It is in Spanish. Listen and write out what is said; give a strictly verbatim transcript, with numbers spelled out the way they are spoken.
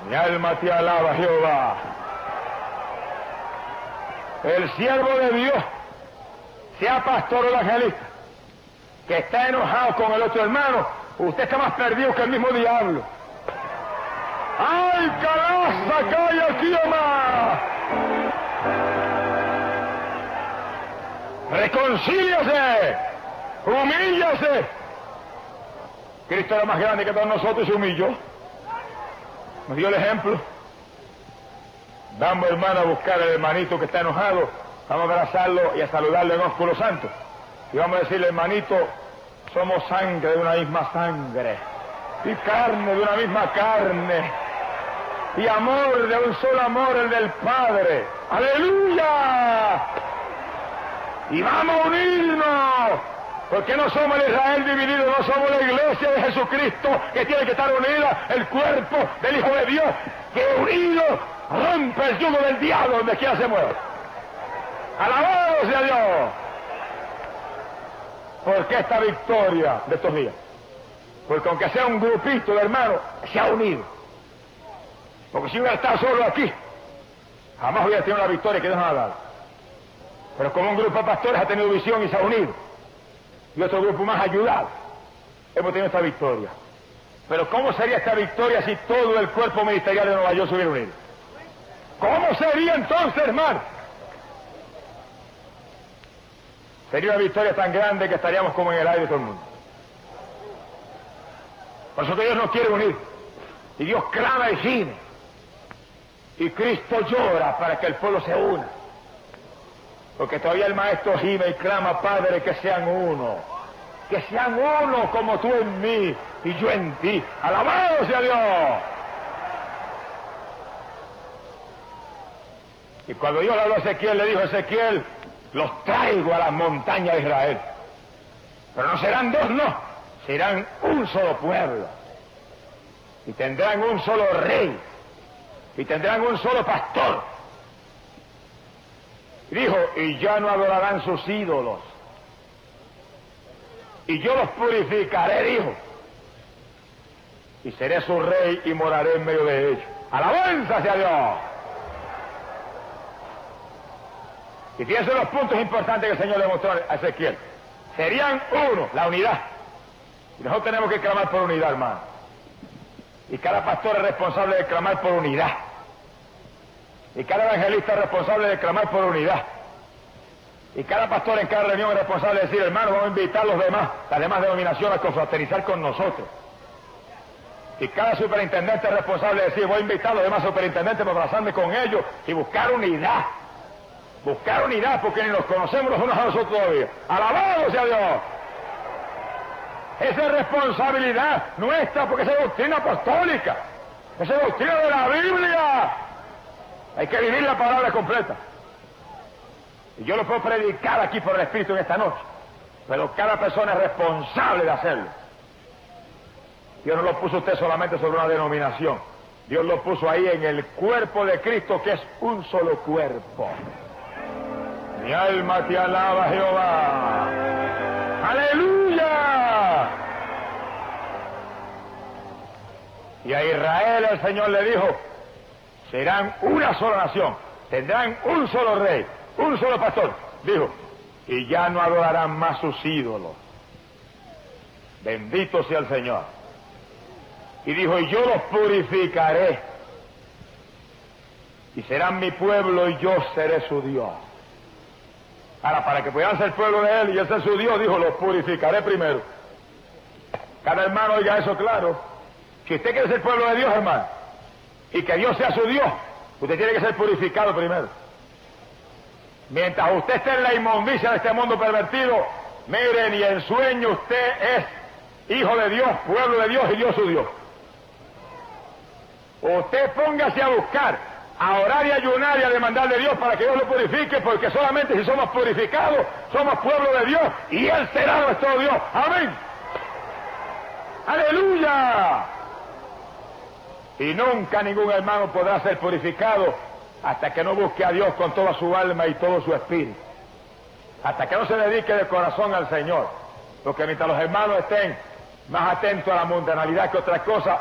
Mi alma te alaba, Jehová. El siervo de Dios, sea pastor o evangelista, que está enojado con el otro hermano, usted está más perdido que el mismo diablo. ¡Ay, calaza, calla aquí, mamá! Reconcíliase, humíllase. Cristo era más grande que todos nosotros y se humilló. Nos dio el ejemplo. Vamos, hermano, a buscar al hermanito que está enojado. Vamos a abrazarlo y a saludarle en ósculo santo. Y vamos a decirle, hermanito, somos sangre de una misma sangre. Y carne de una misma carne. Y amor de un solo amor, el del Padre. ¡Aleluya! Y vamos a unirnos. Porque no somos el Israel dividido, no somos la iglesia de Jesucristo, que tiene que estar unida, el cuerpo del Hijo de Dios, que unido rompe el yugo del diablo donde quiera se mueva. ¡Alabado sea Dios! Porque esta victoria de estos días, porque aunque sea un grupito de hermanos, se ha unido. Porque si hubiera estado solo aquí, jamás hubiera tenido la victoria que Dios nos ha dado. Pero como un grupo de pastores ha tenido visión y se ha unido, y otro grupo más ayudado, hemos tenido esta victoria. Pero ¿cómo sería esta victoria si todo el cuerpo ministerial de Nueva York se hubiera unido? ¿Cómo sería entonces, hermano? Sería una victoria tan grande que estaríamos como en el aire de todo el mundo. Por eso que Dios nos quiere unir. Y Dios clama y gime. Y Cristo llora para que el pueblo se una. Porque todavía el Maestro gime y clama, Padre, que sean uno. Que sean uno como tú en mí y yo en ti. ¡Alabado sea Dios! Y cuando Dios le habló a Ezequiel, le dijo a Ezequiel, los traigo a las montañas de Israel. Pero no serán dos, no. Serán un solo pueblo. Y tendrán un solo rey. Y tendrán un solo pastor. Y dijo, y ya no adorarán sus ídolos. Y yo los purificaré, dijo. Y seré su rey y moraré en medio de ellos. ¡Alabanza sea Dios! Y fíjense los puntos importantes que el Señor le mostró a Ezequiel. Serían uno, la unidad. Y nosotros tenemos que clamar por unidad, hermano. Y cada pastor es responsable de clamar por unidad. Y cada evangelista es responsable de clamar por unidad. Y cada pastor en cada reunión es responsable de decir, hermano, vamos a invitar a los demás, las demás denominaciones a confraternizar con nosotros. Y cada superintendente es responsable de decir, voy a invitar a los demás superintendentes para abrazarme con ellos y buscar unidad. Buscar unidad, porque ni nos conocemos los unos a nosotros todavía. ¡Alabado sea Dios! Esa es responsabilidad nuestra, porque esa es doctrina apostólica. Esa es doctrina de la Biblia. Hay que vivir la palabra completa. Y yo lo puedo predicar aquí por el Espíritu en esta noche. Pero cada persona es responsable de hacerlo. Dios no lo puso usted solamente sobre una denominación. Dios lo puso ahí en el cuerpo de Cristo, que es un solo cuerpo. Mi alma te alaba, Jehová. ¡Aleluya! Y a Israel el Señor le dijo, serán una sola nación, tendrán un solo rey, un solo pastor. Dijo, y ya no adorarán más sus ídolos. Bendito sea el Señor. Y dijo, y yo los purificaré. Y serán mi pueblo y yo seré su Dios. Ahora, para que puedan ser pueblo de Él y Él ser su Dios, dijo, los purificaré primero. Cada hermano oiga eso claro. Si usted quiere ser pueblo de Dios, hermano, y que Dios sea su Dios, usted tiene que ser purificado primero. Mientras usted esté en la inmundicia de este mundo pervertido, miren, y en sueño usted es hijo de Dios, pueblo de Dios y Dios su Dios. Usted póngase a buscar, a orar y ayunar y a demandar de Dios para que Dios lo purifique, porque solamente si somos purificados, somos pueblo de Dios y Él será nuestro Dios. Amén. ¡Aleluya! Y nunca ningún hermano podrá ser purificado hasta que no busque a Dios con toda su alma y todo su espíritu. Hasta que no se dedique de corazón al Señor. Porque mientras los hermanos estén más atentos a la mundanalidad que otra cosa,